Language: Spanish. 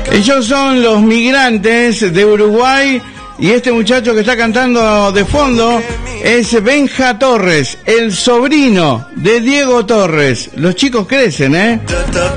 Ellos son los Migrantes de Uruguay y este muchacho que está cantando de fondo es Benja Torres, el sobrino de Diego Torres. Los chicos crecen, ¿eh?